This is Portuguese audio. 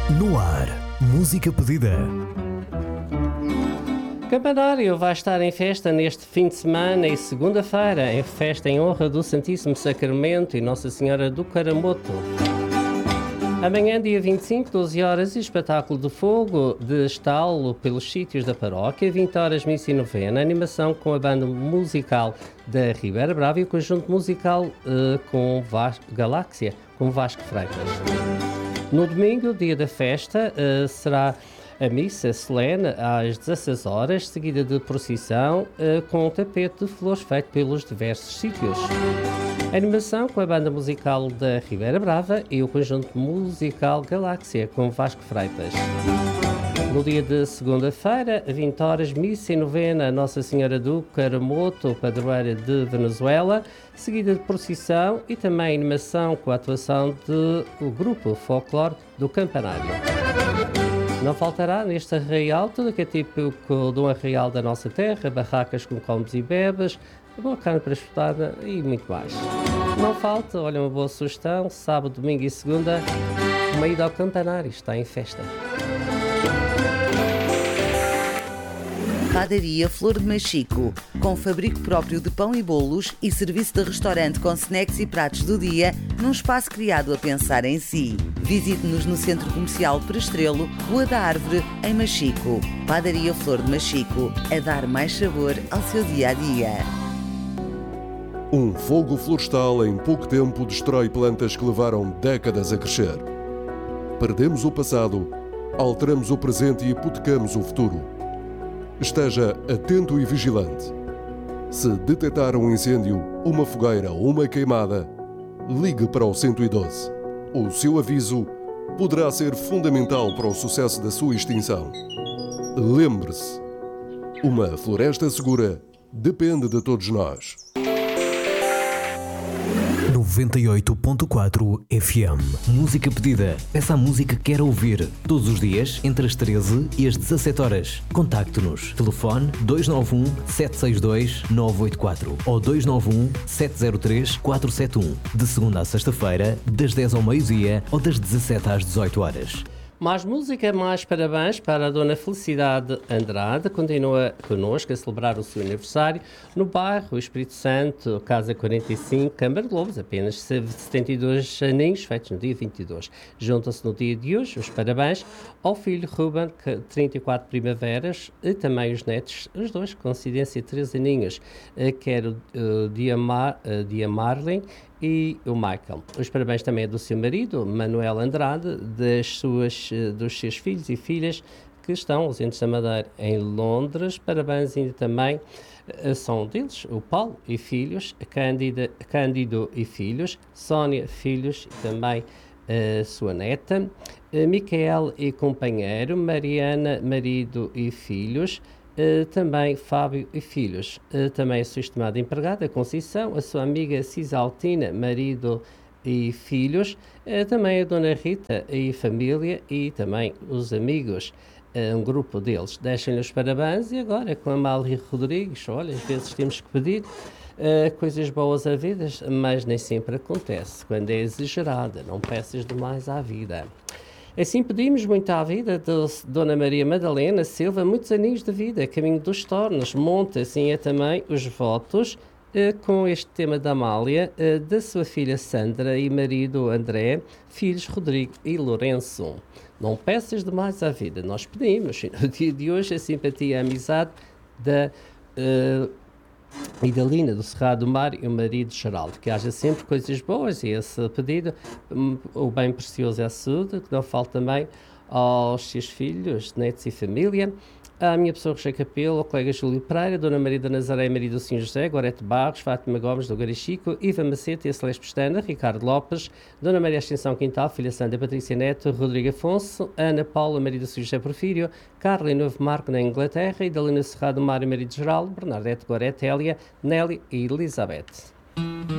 No ar, música pedida. Campanário vai estar em festa neste fim de semana e segunda-feira, em festa em honra do Santíssimo Sacramento e Nossa Senhora do Caramoto. Amanhã, dia 25, 12 horas, espetáculo de fogo de estalo pelos sítios da paróquia, 20 horas, missa e novena, animação com a banda musical da Ribeira Brava e o conjunto musical com Galáxia, com Vasco Freitas. No domingo, dia da festa, será a missa solene às 16 horas, seguida de procissão com um tapete de flores feito pelos diversos sítios. A animação com a banda musical da Ribeira Brava e o conjunto musical Galáxia com Vasco Freitas. No dia de segunda-feira, 20 horas, missa e novena Nossa Senhora do Caramoto, padroeira de Venezuela, seguida de procissão e também animação com a atuação do grupo folclore do Campanário. Não faltará neste arraial tudo que é típico de um arraial da nossa terra, barracas com comes e bebas, boa carne para espetada e muito mais. Não falta, olha, uma boa sugestão, sábado, domingo e segunda, uma ida ao Campanário, está em festa. Padaria Flor de Machico, com fabrico próprio de pão e bolos e serviço de restaurante com snacks e pratos do dia, num espaço criado a pensar em si. Visite-nos no Centro Comercial Prestrelo, Rua da Árvore, em Machico. Padaria Flor de Machico, a dar mais sabor ao seu dia-a-dia. Um fogo florestal em pouco tempo destrói plantas que levaram décadas a crescer. Perdemos o passado, alteramos o presente e hipotecamos o futuro. Esteja atento e vigilante. Se detectar um incêndio, uma fogueira ou uma queimada, ligue para o 112. O seu aviso poderá ser fundamental para o sucesso da sua extinção. Lembre-se, uma floresta segura depende de todos nós. 98.4 FM. Música pedida. Peça a música que quer ouvir. Todos os dias, entre as 13 e as 17 horas. Contacte-nos. Telefone 291 762 984 ou 291 703 471. De segunda a sexta-feira, das 10 ao meio-dia ou das 17 às 18 horas. Mais música, mais parabéns para a Dona Felicidade Andrade, continua connosco a celebrar o seu aniversário no bairro Espírito Santo, Casa 45, Câmara de Lobos, apenas 72 aninhos, feitos no dia 22. Juntam-se no dia de hoje os parabéns ao filho Ruben, 34 primaveras, e também os netos, os dois, com coincidência, 3 aninhos, quer o Dia Marlin e o Michael. Os parabéns também é do seu marido, Manuel Andrade, dos seus filhos e filhas que estão ausentes da Madeira em Londres. Parabéns ainda também são deles, o Paulo e filhos, Cândido e filhos, Sónia, filhos e também a sua neta, Micael e companheiro, Mariana, marido e filhos, também Fábio e filhos, também a sua estimada empregada Conceição, a sua amiga Cisaltina, marido e filhos, também a Dona Rita e família e também os amigos, um grupo deles. Deixem-lhe os parabéns e agora com a Amália Rodrigues, olha, às vezes temos que pedir coisas boas à vida, mas nem sempre acontece, quando é exagerada, não peças demais à vida. Assim pedimos muito à vida de Dona Maria Madalena Silva, muitos aninhos de vida, caminho dos tornos, monta assim é também os votos com este tema da Amália, da sua filha Sandra e marido André, filhos Rodrigo e Lourenço. Não peças demais à vida, nós pedimos. No dia de hoje a simpatia e a amizade da Idalina do Cerrado do Mar e o marido Geraldo, que haja sempre coisas boas e esse pedido, o bem precioso é a saúde, que não falta também aos seus filhos, netos e família, à minha pessoa Rocha Capelo, ao colega Júlio Pereira, Dona Maria da Nazaré, marido do Sr. José, Gorete Barros, Fátima Gomes do Garichico, Iva Macete e a Celeste Pestana, Ricardo Lopes, Dona Maria Ascensão Quintal, filha Sandra Patrícia Neto, Rodrigo Afonso, Ana Paula, marido do Sr. José Porfírio, Carla e Novo Marco na Inglaterra, Idalina Cerrado Mário, marido Geraldo, Bernadette Gorete, Hélia, Nelly e Elizabeth.